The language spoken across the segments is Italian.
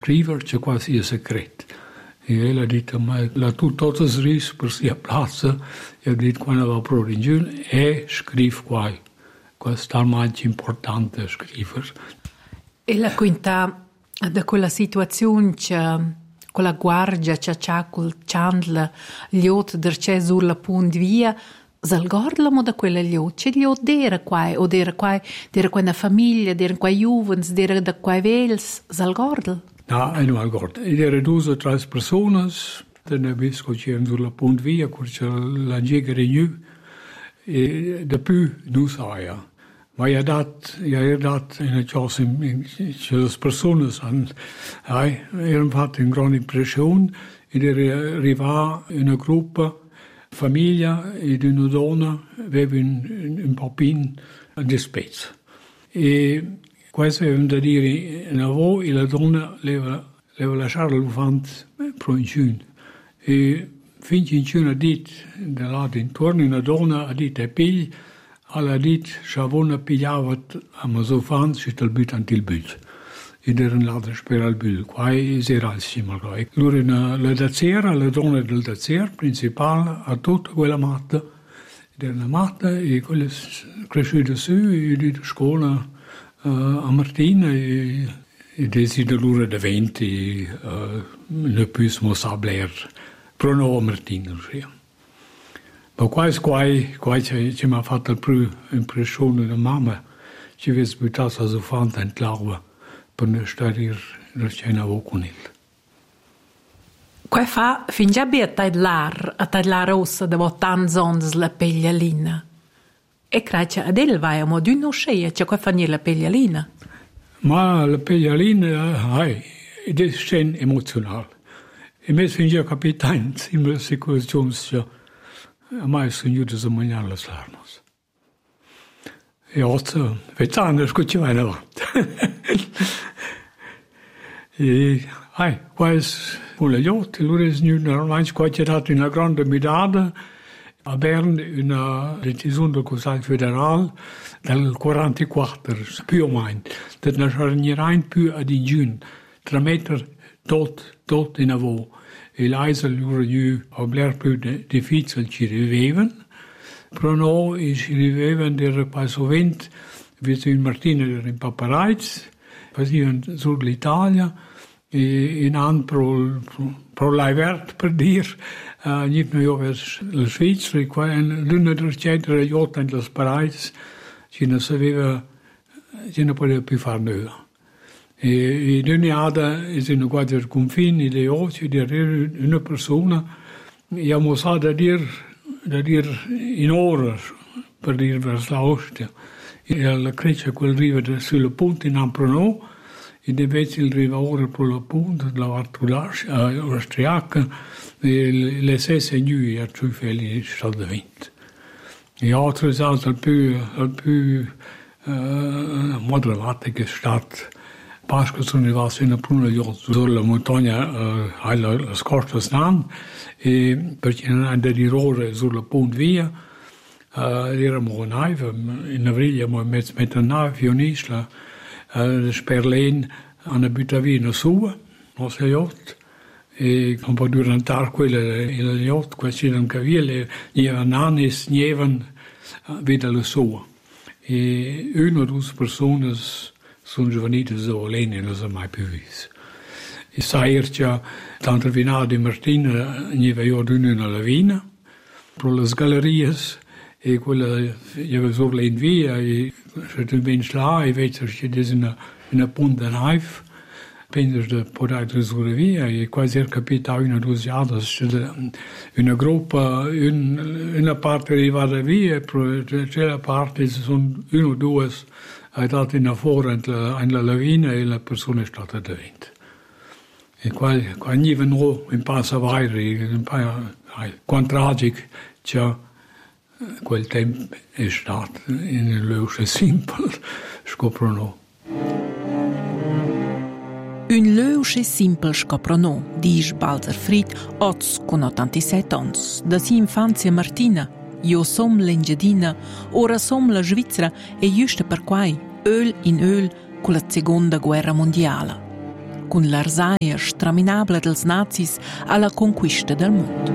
scrivere c'è quasi un segreto. E lei ha detto, ma la tu totes ris per sia piazza, e ha detto, quando va proprio in giù, e scrive qua. Questo è talmente importante scrivere. E la quinta da quella situazione con la guardia c'è col Chandler liot der c'è sulla punt via salgordlamo da quella liot c'è liot dera qua o dera una famiglia dera qua juvens dera da qua vels salgordl no, non algord era 2 o 3 persone ne bisco c'erano sulla punt via c'è la gega renew e da più non saia. Ma ja dat in het jas in de personen aan hij had een grote impressie in de arriva in een groep familie in een donna we hebben een papin de spets e questo è da dire in avo e la donna leva lasciare l'ufant pro in giun e finché in giun ha dit de laat intorno una donna ha dit è pigli alla dit Chavona pigliavat a Masofan și îl but antil but. Ieder een later spera al but. Quai is era al simal. Loro la dazzera, la donna del dazzer principale a tutta quella matta. Ieder una matta e quella cresciuta su e di scuola a Martina e decide loro da 20 ne plus mosabler prono a Martina. Ma qua ci mi ha fatto più impressione la mamma, ci aveva buttato a fanta in l'acqua per non stare nel cielo con il. Qua fa fin già a tagliare rossa da tanti anni la peglialina. E credo ad el vai a modo di non scegliere, c'è qua fa la peglialina. Ma la peglialina è scena emozionale. E me fin già capitano, in una situazione mai sognuto di mangiare le armas. E oggi, vediamo, scucciamo in avanti. E, questo, con le yacht, loro sono normalmente qua c'è dato una grande medaglia a Bern, una decisione del Consiglio federale del 44, più o meno. Dat non c'era più ad in giugno, 3 metri tot in avò. E l'Eisel loro nu obler più difficile ci riveven. Però noi ci riveven der pas sovint, vi in Martina der in Papareiz, facevano sull'Italia, e in an pro l'Aivert per dir, nicht nur vers la Svizzera, qua in l'una der centro yacht in las Pareiz, ci non poteva più far nulla. E in ogni ada è una guardia del confine, le occhi di una persona, e abbiamo usato da dire in ore, per dire verso la Ostia. E la creccia quel riva sulla punta in Ampronò, e invece il riva ora per la punta, la Vartulascia, l'Austriaca, e le stesse nuove a Truffelli sono da 20. E altre sono più moderate che state. Pasco sono arrivato in una yacht sulla montagna alla scorta snan e perché non andava di rore sulla punta via eravamo in avril abbiamo messo una nave fionisla sperlen hanno buttato via una sua nostra yacht e un po' durante quella yacht questi erano cavilli erano nanis nevano veda la sua e una o due persone sono giovaniti so alene e non sono mai più visti. E saircia, tanto vinale di Martina, ne aveva una lavina, per le gallerie, e quella, aveva solo in via, e se tu vengi là, e vedi che c'è una punta naif, pensi di poter sulla via, e quasi era capito una o due anni, una gruppa, una parte arrivata via, e l'altra parte sono una o due è dato in fuori la lavina e la persona è stata dentro. E qua venivano in passa vari, quanto tragico c'è quel tempo è stato, in luce semplice, scoprono. Un luce semplice scoprono, dice Balzer Fried, oggi con 87 anni, da sua infanzia Martina. Io som l'Engiadina, ora som la Svizzera e giusto per quai, öl in öl con la seconda guerra mondiale. con l'arsaia straminabla dels nazis alla conquista del mondo.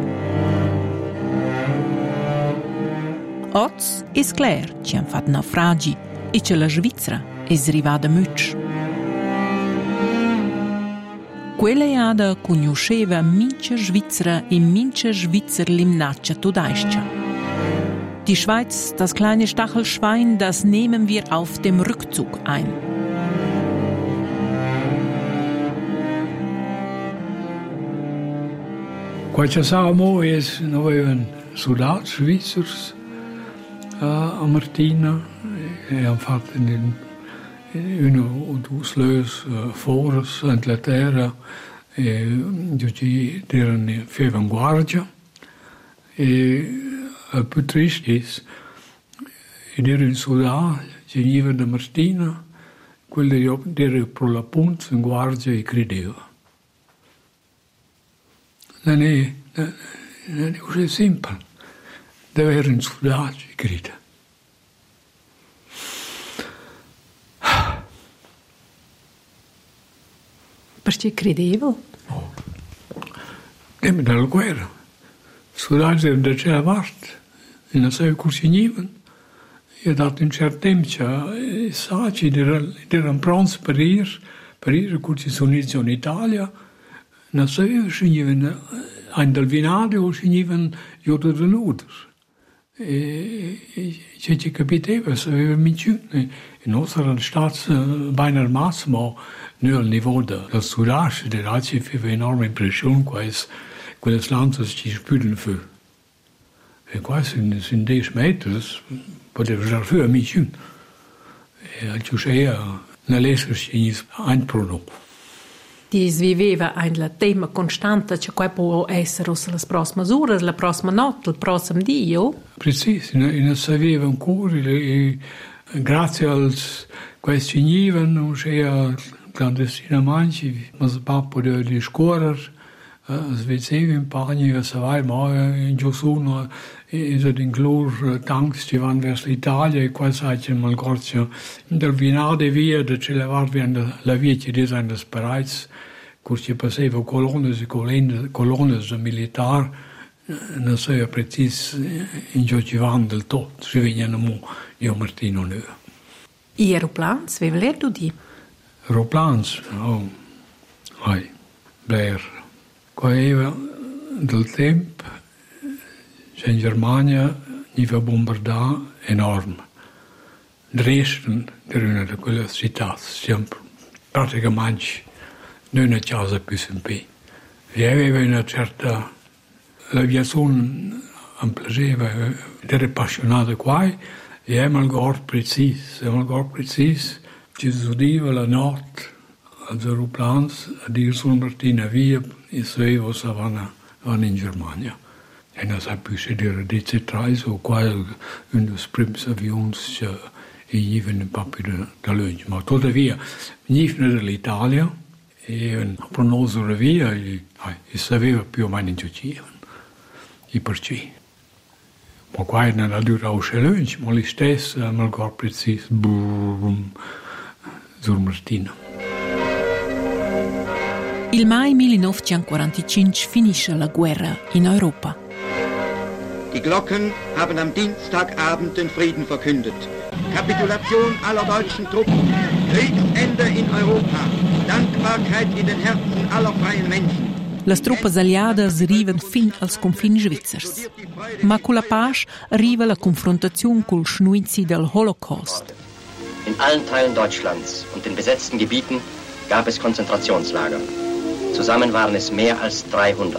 Oz è clar ci han fatto naufragi e che la Svizzera è arrivata much. Quella conosceva mince Svizzera e mince Svizzer limnaccia todaiscia. Die Schweiz, das kleine Stachelschwein, das nehmen wir auf dem Rückzug ein. Qualche samo es avevano soldati svizzeri a Martina e hanno fatto uno o due slös foros in Inghilterra e erano guardia e il più triste è che erano soldati che venivano da Martina, quelli che erano per la punta in guardia e credeva. Non è così semplice, deve essere soldati che credono. Perché credevo? No. Dalla guerra. I soldati erano da quella parte. E non sapevano cosa venivano. E ha dato un certo tempo che sa che erano pronti per ir cosa sono in Italia. Non sapevano se venivano dal Vinario o se venivano da Nuder. E ci capitava, sapeva mica. E noi erano stati ben armati, ma non al livello del Sudast. Da ci aveva enorme impressione quelle lanze ci spülen fu. E quasi in 10 metri poteva già fare mica. E ci c'era una lesserci un prodotto. Dis viveva un tema costante che qua può essere le prossime ore, la prossima notte, il prossimo giorno. Preciso, non sapeva ancora, grazie a questi venivano, c'era clandestinamente, ma si poteva di scorrere, si vedeva in pagina, si va, ma in Giossuno, è in glor tanks che vanno verso l'Italia e qua sai che mal corso del vinade via da ce levar la via che sono sparati che passava colonne e colonne militari non so preciso in giochi vanno del tot si vengono io Martino noi I aeroplani avevo letto di aeroplani Blair qua aveva del tempo in Germania aveva bombardato enorme. Dresden era una di quelle città, sempre, praticamente non una casa più semplice. E aveva una certa... L'aviazione mi piaceva, era appassionata qua, e è ancora preciso, ci si udiva la notte agli aeroplani a dire su Martina via e sapevo se vanno in Germania. E non sa più se era DC-3 o quale uno dei primi avioni che venivano un po' più da lungo. Ma tuttavia, venivano dall'Italia e hanno pronunciato la via e sapeva più o meno in giocivano. E perché. Ma qua non ha durato se lungo, ma lo stesso è ancora preciso. Sur Martina. Il mai 1945 finisce la guerra in Europa. Die Glocken haben am Dienstagabend den Frieden verkündet. Kapitulation aller deutschen Truppen, Kriegsende in Europa, Dankbarkeit in den Herzen aller freien Menschen. Le truppe aliate arrivano fin als confini svizzers. Ma con la pace arriva la confrontazione col schnuizi del Holocaust. In allen Teilen Deutschlands und den besetzten Gebieten gab es Konzentrationslager. Zusammen waren es mehr als 300.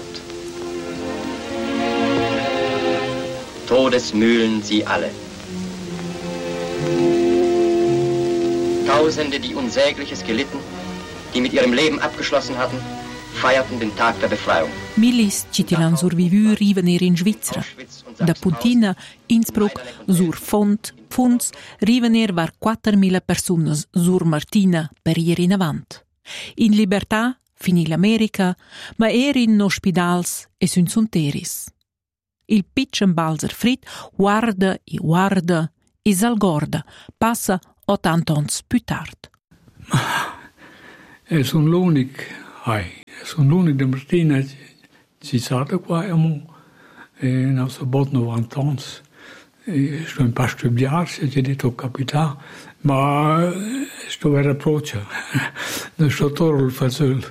Todesmühlen sie alle. Tausende, die Unsägliches gelitten, die mit ihrem Leben abgeschlossen hatten, feierten den Tag der Befreiung. Milis ci tilan survivu riven in Svizzera. Da Puntina, Innsbruck, sur Pfunds, riven var 4.000 personas sur Martina per ir in avant. In libertà, finì l'America, ma in ospedals e sun sunteris. Il pitchen balzer frit guarda e salgorda, passa 80 ans più tard. Sono l'unico di Martina ci stata qua non so, 90 anni. Sto un po' a studiare, ci ho detto capità, ma sto a approccio, non sto torno al facile.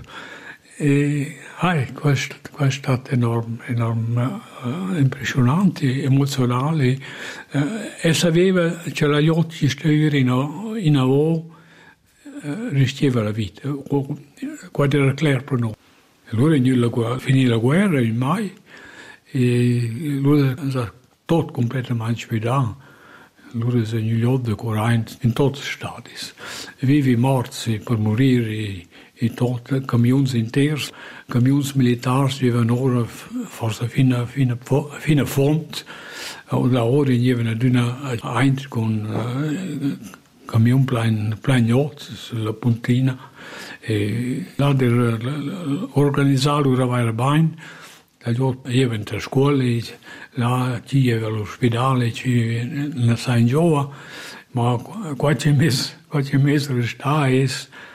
Questo è stato enorme, impressionante, emozionale. E sapeva che la Iotti stava in avo, rischiava la vita. Questo era chiaro per noi. Allora finì la guerra in mai, e allora tot completamente sfidato. Allora sono gli altri correnti in tutti i stati. Vivi morti per morire e tutti, camioni interi, camioni militari avevano ora forse fino a fonte, o da ora avevano una con camion plagnot sulla puntina. E là organizzato era bene. Io ero in scuola, là ci era l'ospedale, in San Giova, ma qualche mese resta è,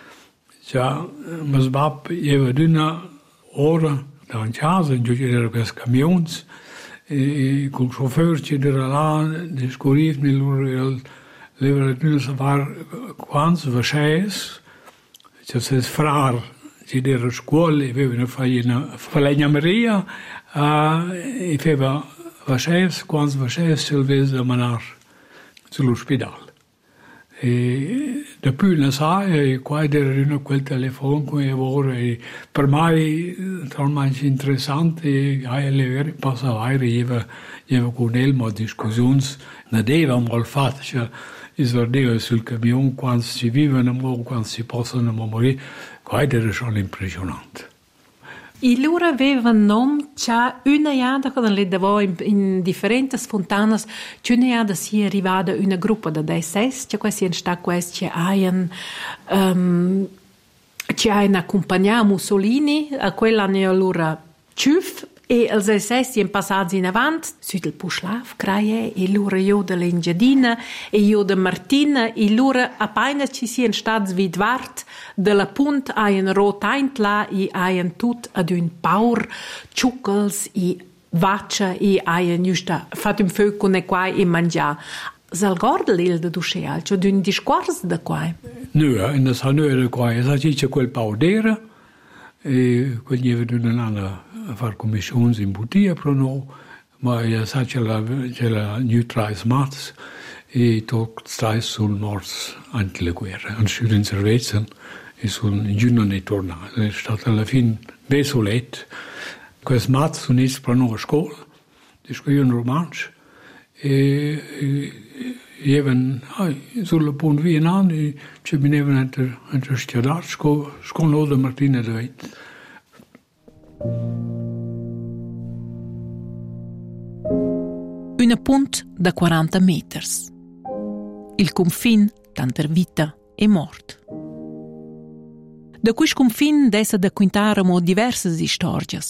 mi sbappo, io ero una ora da in casa, in gioco era questi camioni, e con il chauffeur ci era là, discorrivano, loro avevano sapere quanto faceva, ci si frare. Ci era a scuola, avevano una falegnameria e faceva quando faceva si doveva mandare sull'ospedale. E dopo una sera, qua era quel telefono che ora per me talmente interessante, le passava io con lui ma discussioni, non aveva mal fatto, cioè esordeva sul camion quando si vivono, quando si possono morire. Questo era schon impressionante. E loro avevano nome, c'è una volta quando le davo in differenti fontane, c'è una volta si è arrivata una gruppo da SS, c'è questi in sta questi ci hanno accompagnato Mussolini, a quell'anno allora ciuf, e els SS sono passati in avanti, su del Puschlav, creie, e loro io dell'Engiadina, e io da Martina, e loro appena ci siano stati svidvart, della punta hanno rotaint là, e hanno tutto ad un paur, ciuccels, e vaccia, e hanno giusto fatto un fuoco ne qua e mangiare. Salgordel il da duceal, cioè d'un discorso da qua? No, non sa da qua, c'è quel paudera, e quelli avevano a fare commissioni in bottiglia per noi, ma c'è la New Trice Mats e tutto sta sul morto anche la guerra. Anzi, in Svezia e in giugno ne tornato. È stato alla fine desoletto. Questi Mats sono iniziati per noi a scuola, scrivono romanzi e sulla punta via in anni ci venivano a studiare, scuola da Martina da Veit. Una punta da 40 metri. Il confine tra vita e morte. Da questo confine dessa da quintaremo diverse storie.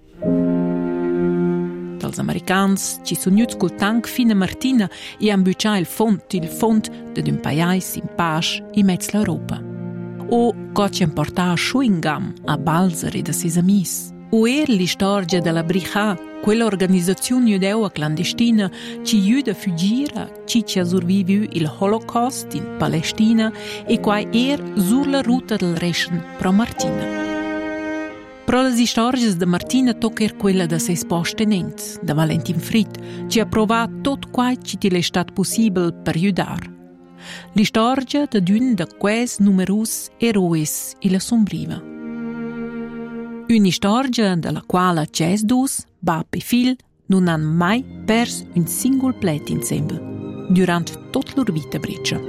Dals americans ci sono venuti col tank fino a Martina e hanno bucciato il fond di un paese in pace in mezzo all'Europa. O che ci portato chewing gum a Balzeri da ses amis. O era la storia della Bricha, quell'organizzazione giudea clandestina che aiuta a fuggire chi ci ha sopravvissuto il Holocaust in Palestina e che era sulla ruta del Reschen pro Martina. Però le storie di Martina toccano quella da sei spostenenti, da Valentin Fried, che ha provato tutto quello che è stato possibile per aiutare. La storia di uno di questi numerosi eroi e la sombriva. Una storia della quale Cesdus, Bab e Phil non hanno mai perso un singolo plet insieme durante tutta la loro vita breccia.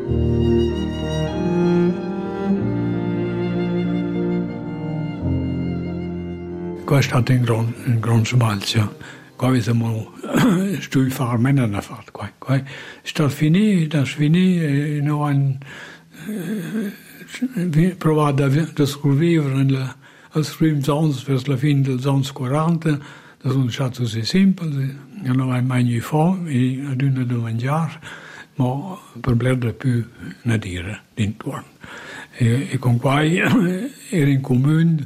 Questo è stato un gran sbalzo. Qua abbiamo studiato meno da fare. Qua è stato finito, e noi hanno provato a scrivere als primi anni, verso la fine degli anni 40, da sono stato così semplice, non avevo mai fame e ad una da mangiare, ma per blerde più a dire d'intorno. E con quai era in comune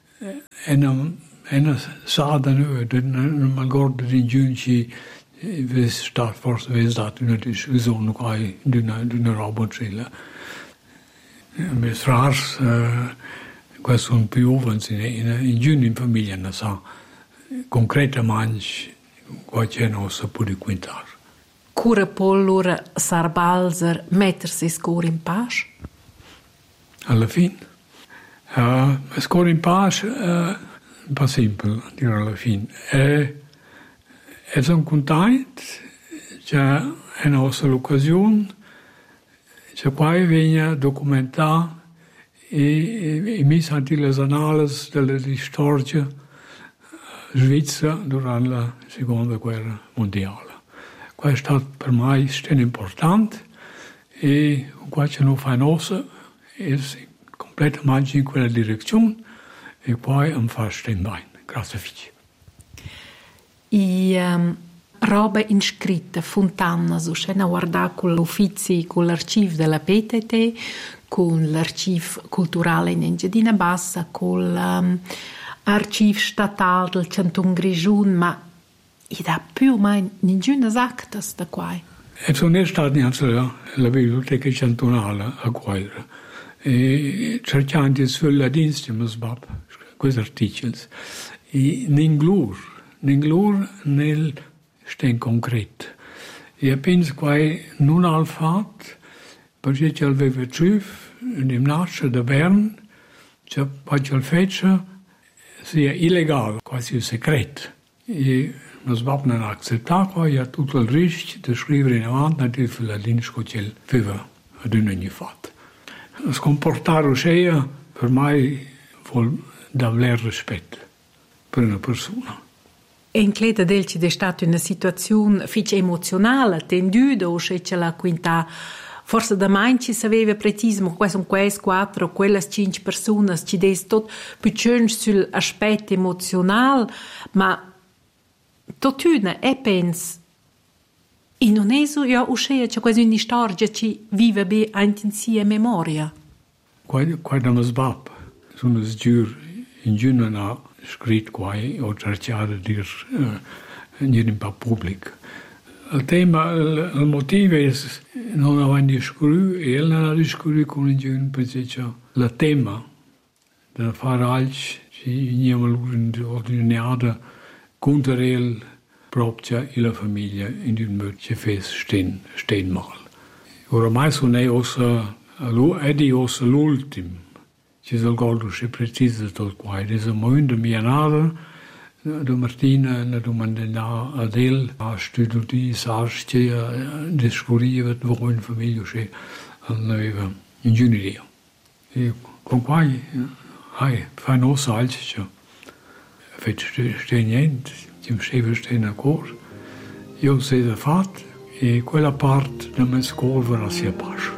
una sada non mi ricordo di giunci forse è stata una discussione quai di una roba trilla. Mi strars questo sono più avanti in giugno in famiglia non sa concretamente qua c'è non si può quintare. Cura pollura sarbalzer mettersi scor in pace? Alla fine. Scor in pace un po' semplice, dire alla fine. E sono contento che è nostra l'occasione che poi viene documentata e messa anche le analisi della storia svizzera durante la seconda guerra mondiale. Questo è stato per me importante e questo non fa nostra è completamente in quella direzione e poi mi fa bene. Grazie fici. Roba iscritta, fontana, su scena guardare con l'ufficio, con l'archivio della PTT, con l'archivio culturale in Engiadina Bassa, con l'archivio statale del Canton Grigion, ma da più o meno nessuna acta da qua. E sono stato neanche la biblioteca cantonale a Guaira e cercando di svolgere dienste, ma sbab, questi articoli. E ninglur nel sten concreto. E penso che non ha fatto, perché ci aveva trovato in nasce da Bern, che poi fece sia illegale, quasi segreto. E non non accettato, e ha tutto il rischio di scrivere in avanti per la linea che aveva ad un anno fatto. Scomportare sia per me vuol davvero rispetto per una persona. E in cleta del ci è stata una situazione fice emozionale, tenduta, o c'è la quinta, forse da mai ci sapeva precisamente quali sono quelle 4 o quelle 5 persone, ci des tot più sull'aspetto emozionale, ma totuna e penso in non è so io uscire c'è quasi una storia che ci vive bene anche in sia memoria. Quando mi sbap, sono giuro in giorno scritto qua o cercato di dire in po' pubblico. Il tema, il motivo è non avevamo discusso e non avevamo discusso con il giorno perché il tema da fare altro ci veniamo ordinato contro il proprio e la famiglia in un modo che fa stehen mal. Oramai sono l'ultimo. Ci sono cose precise tutto qua. È un momento mia nada, da Martina, la domanda Adele, ha studiato di sarci, di scoprire voi in famiglia, che aveva in giugno. E con qua, fa non salci, cioè, fa niente, ci mi stare a cuore. Io sei da fatto e quella parte da me scorre a sia pace.